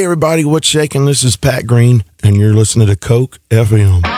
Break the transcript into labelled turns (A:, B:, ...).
A: everybody, what's shaking? This is Pat Green, and you're listening to Coke FM.